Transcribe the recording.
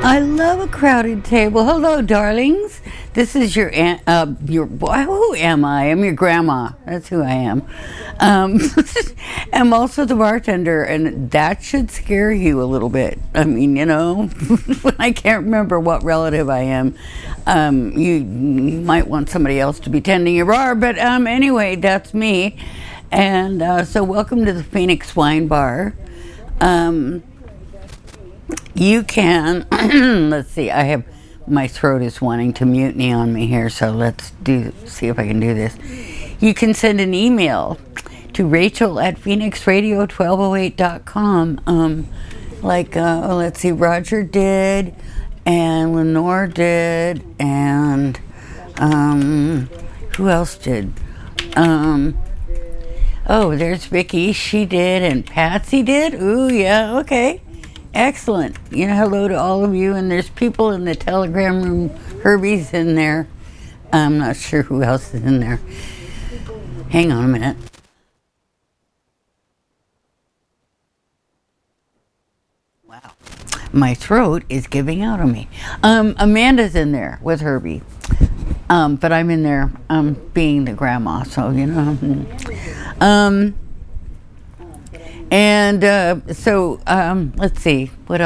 I love a crowded table. Hello, darlings. This is your aunt. Who am I? I'm your grandma. That's who I am. I'm also the bartender, and that should scare you a little bit. I mean, when I can't remember what relative I am, you might want somebody else to be tending your bar. But anyway, that's me. And so, welcome to the Phoenix Wine Bar. You can, let's see, my throat is wanting to mutiny on me here, so let's see if I can do this. You can send an email to Rachel@PhoenixRadio1208.com. Let's see, Roger did, and Lenore did, and who else did? There's Vicky, she did, and Patsy did. Ooh, yeah, okay. Excellent. Hello to all of you. And there's people in the Telegram room. Herbie's in there. I'm not sure who else is in there. Hang on a minute. Wow. My throat is giving out on me. Amanda's in there with Herbie. But I'm in there being the grandma, so, let's see, what else?